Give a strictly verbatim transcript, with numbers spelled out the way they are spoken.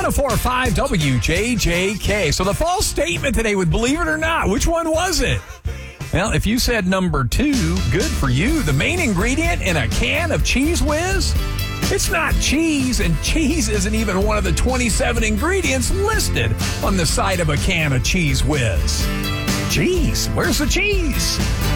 one oh four point five W J J K. So the false statement today with Believe It or Not, which one was it? Well, if you said number two, good for you. The main ingredient in a can of Cheese Whiz? It's not cheese, and cheese isn't even one of the twenty-seven ingredients listed on the side of a can of Cheese Whiz. Cheese, where's the cheese?